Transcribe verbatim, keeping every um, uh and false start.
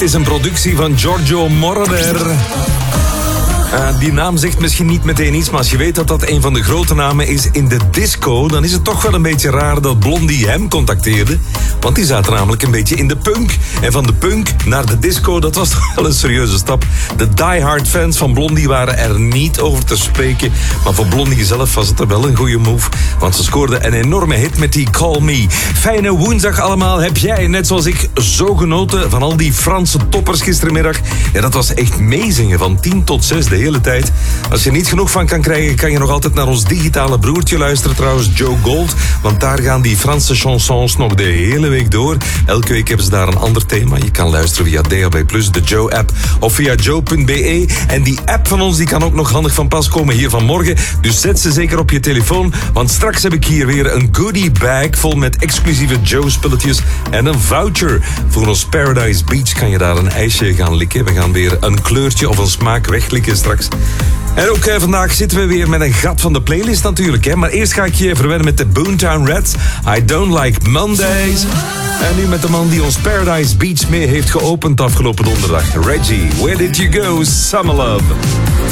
Dit is een productie van Giorgio Moroder. Uh, die naam zegt misschien niet meteen iets, maar als je weet dat dat een van de grote namen is in de disco, dan is het toch wel een beetje raar dat Blondie hem contacteerde. Want die zaten namelijk een beetje in de punk. En van de punk naar de disco, dat was toch wel een serieuze stap. De diehard fans van Blondie waren er niet over te spreken. Maar voor Blondie zelf was het er wel een goede move. Want ze scoorde een enorme hit met die Call Me. Fijne woensdag allemaal. Heb jij, net zoals ik, zo genoten van al die Franse toppers gistermiddag? Ja, dat was echt meezingen van tien tot zes de hele tijd. Als je er niet genoeg van kan krijgen, kan je nog altijd naar ons digitale broertje luisteren trouwens, Joe Gold. Want daar gaan die Franse chansons nog de hele week door. Elke week hebben ze daar een ander thema. Je kan luisteren via D A B plus, de Joe-app of via joe punt b e. En die app van ons die kan ook nog handig van pas komen hier vanmorgen. Dus zet ze zeker op je telefoon. Want straks heb ik hier weer een goodie bag vol met exclusieve Joe-spulletjes en een voucher. Voor ons Paradise Beach kan je daar een ijsje gaan likken. We gaan weer een kleurtje of een smaak weglikken straks. En ook eh, vandaag zitten we weer met een gat van de playlist natuurlijk. Hè? Maar eerst ga ik je verwennen met de Boomtown Rats. I Don't Like Mondays. En nu met de man die ons Paradise Beach mee heeft geopend afgelopen donderdag. Reggie, Where Did You Go, Summer Love.